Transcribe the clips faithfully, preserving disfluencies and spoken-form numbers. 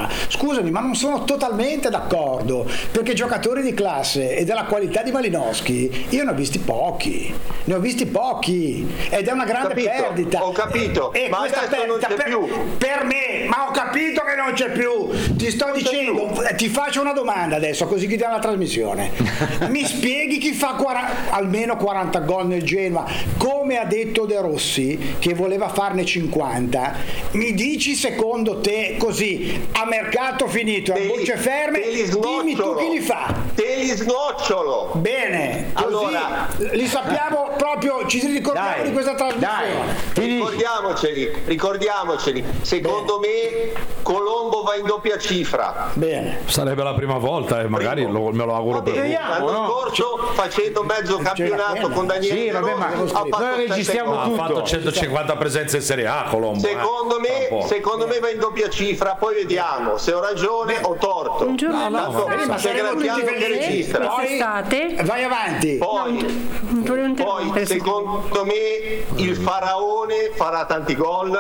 squadra. Scusami, ma non sono totalmente d'accordo, perché giocatori di classe e della qualità di Malinowski io ne ho visti pochi, ne ho visti pochi ed è una grande capito, perdita. Ho capito, e, e ma adesso perdita, non c'è per, più. Per me, ma ho capito che non c'è più. Ti sto non dicendo, ti faccio una domanda adesso, così chiudiamo la trasmissione. Mi spieghi chi fa quaranta, almeno quaranta gol nel Genoa, come ha detto De Rossi, che voleva farne cinquanta? Mi dici secondo te, così, a mercato finito, a bocce ferme, dimmi tu chi li fa. Te li snocciolo. Bene, così allora li sappiamo proprio, ci ricordiamo dai, di questa trasmissione. Dai, ricordiamoceli, ricordiamoceli. Secondo me Colombo va in doppia cifra. Bene. Sarebbe la prima volta e magari lo, me lo auguro per lui. L'anno no? scorso facendo mezzo campionato con Daniele Sì, De vabbè, ma Rossi, ha fatto noi registriamo sette Ha gol. fatto centocinquanta presenze in Serie A Colombo. Secondo eh. me, secondo me va in doppia cifra, poi vediamo se ho ragione o torto. Un giorno No, no, di ma c'è Graziano che registra. quest'estate. Vai avanti. Poi, Volevo poi interrompere, secondo me il faraone farà tanti gol.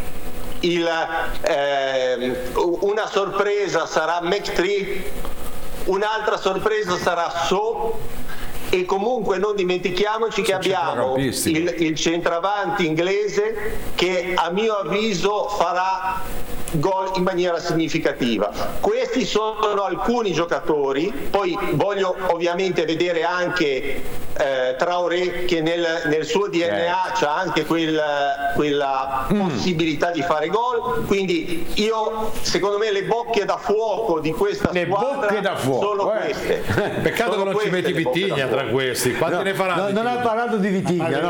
Il, ehm, una sorpresa sarà McTree, un'altra sorpresa sarà So, e comunque non dimentichiamoci che abbiamo il, il centravanti inglese che a mio avviso farà gol in maniera significativa. Questi sono alcuni giocatori, poi voglio ovviamente vedere anche eh, Traoré, che nel, nel suo D N A c'ha anche quel, quella mm. possibilità di fare gol, quindi io secondo me le bocche da fuoco di questa le squadra bocche da fuoco, sono eh. queste. Peccato sono che non ci metti Vitigna tra questi. Quanti no, ne farà? No, non ha parlato di Vitigna,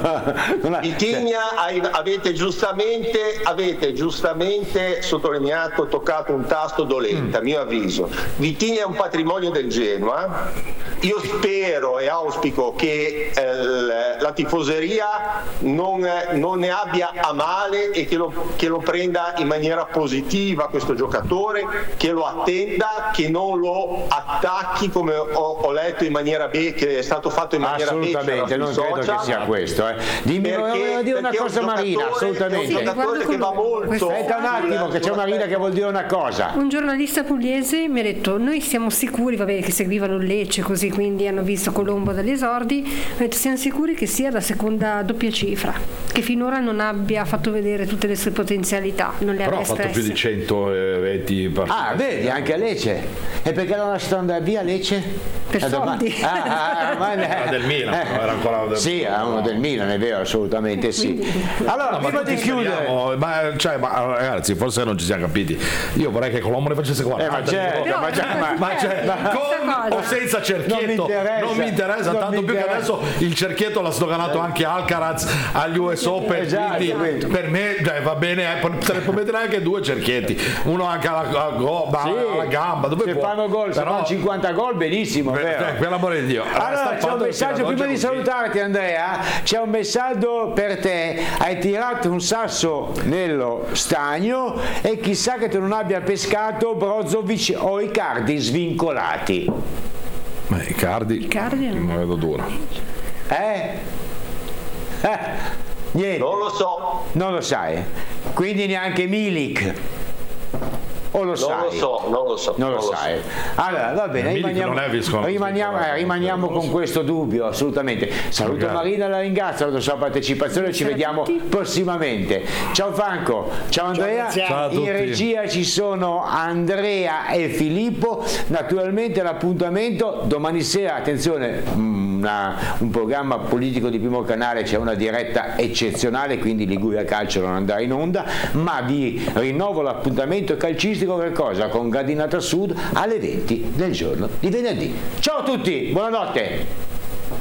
no. Vitigna hai, avete giustamente avete giustamente sottolineato, toccato un tasto dolente, mm. a mio avviso. Vitigna è un patrimonio del Genoa. Io spero e auspico che eh, la tifoseria non, non ne abbia a male e che lo, che lo prenda in maniera positiva questo giocatore, che lo attenda, che non lo attacchi come ho, ho letto in maniera B, che è stato fatto in maniera B. Assolutamente, non credo social, che sia questo. Eh. Dimmi, volevo dire una cosa, Marina, assolutamente. È un giocatore che va molto. Aspetta un attimo, che c'è Marina che vuol dire una cosa. Un giornalista pugliese mi ha detto: noi siamo sicuri, va bene, che seguivano il Lecce, così, quindi hanno visto Colombo dagli esordi, ha detto siamo sicuri che sia la seconda doppia cifra, che finora non abbia fatto vedere tutte le sue potenzialità, non le però abbia ha fatto espresse. più di centoventi partite. Ah, vedi, anche a Lecce. E perché non lasciato andare via Lecce? Per soldi. Ah, ah, ma era del Milan, eh. era ancora del... Sì, era uno del Milan, è vero, assolutamente sì. Allora, No, ma prima di chiudere, ma, cioè, ma ragazzi, forse non ci siamo capiti. Io vorrei che Colombo ne facesse quaranta. Eh, ma certo, Però- ma, già- ma- Ma cioè, ma- con o senza cerchietto Non mi interessa. non mi interessa, Non tanto mi più che interessa. adesso il cerchietto l'ha sdoganato anche Alcaraz agli U S Open, Esatto, quindi quindi. per me cioè, va bene, eh, se ne può mettere anche due cerchietti, uno anche alla, alla, alla, Sì, alla gamba, dove se può. fanno gol, se Però, fanno cinquanta gol, benissimo, per, vero? cioè, per l'amore di Dio. Allora Sta c'è un fatto messaggio, fino ad prima di oggi è così. salutarti Andrea, c'è un messaggio per te. Hai tirato un sasso nello stagno e chissà che tu non abbia pescato Brozovic o Icardi svincolati. Ma Icardi, Icardi no. non vedo duro. Eh? Eh? Niente. Non lo so. Non lo sai. Quindi neanche Milik. O lo Non sai? lo so, non lo so. Non lo non lo sai. Allora, va bene, Milik rimaniamo, non è viscono- rimaniamo, eh, rimaniamo con questo dubbio, assolutamente. Saluto Magari. Marina, la ringrazio per la sua partecipazione, ci Ciao a vediamo tutti. prossimamente. Ciao Franco, ciao Andrea, Ciao a tutti. in regia ci sono Andrea e Filippo, naturalmente l'appuntamento domani sera, attenzione, una- un programma politico di Primo Canale, c'è una diretta eccezionale, quindi Liguria Calcio non andrà in onda, ma vi rinnovo l'appuntamento calcistico per cosa? Con Gradinata Sud alle venti del giorno di venerdì. Ciao a tutti, buonanotte!